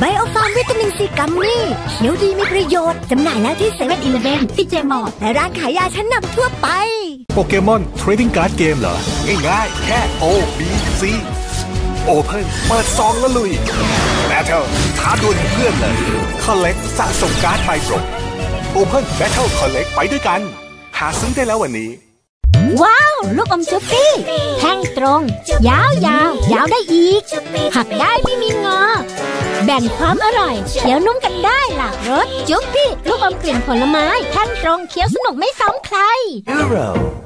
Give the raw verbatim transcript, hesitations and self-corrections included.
ไบโอฟาร์มวิตามินซีกัมมี่เขียวดีมีประโยชน์จำหน่ายแล้วที่เซเว่นอีเลฟเว่นที่เจมอและร้านขายยาชั้นนำทั่วไปโปเกมอนเทรดดิ้งการ์ดเกมเหรอง่ายๆแค่ O B C Open เปิดซองแล้วลุย Battle ท้าดวลเพื่อนเลย Collect สะสมการ์ดใบตรง Open Battle Collect ไปด้วยกันหาซื้อได้แล้ววันนี้ว้าวลูกอมจุ๊บปี้แท่งตรงยาวยาวยาวได้อีกหักได้ไม่มีงอแบ่งความอร่อยเคี้ยวนุ่มกันได้หลากรสจุ๊บปี้ลูกอมกลิ่นผลไม้แท่งตรงเคี้ยวสนุกไม่ซ้ำใคร Hero